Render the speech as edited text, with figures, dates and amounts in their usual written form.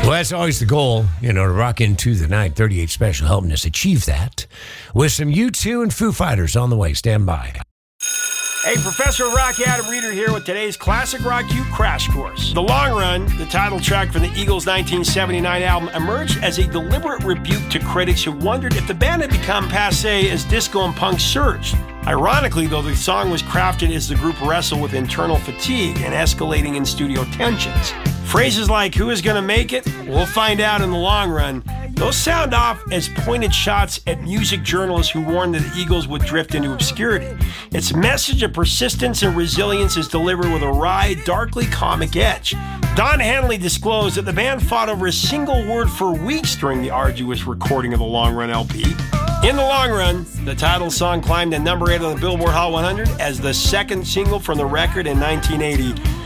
Well, that's always the goal, to rock into the night. 38 Special helping us achieve that with some U2 and Foo Fighters on the way. Stand by. Hey, Professor Rock, Adam Reeder here with today's Classic Rock U Crash Course. The Long Run, the title track from the Eagles' 1979 album, emerged as a deliberate rebuke to critics who wondered if the band had become passé as disco and punk surged. Ironically, though, the song was crafted as the group wrestled with internal fatigue and escalating in-studio tensions. Phrases like, who is going to make it? We'll find out in the long run. Those sound off as pointed shots at music journalists who warned that the Eagles would drift into obscurity. Its message of persistence and resilience is delivered with a wry, darkly comic edge. Don Henley disclosed that the band fought over a single word for weeks during the arduous recording of the Long Run LP. In the long run, the title song climbed to number 8 on the Billboard Hot 100 as the second single from the record in 1980.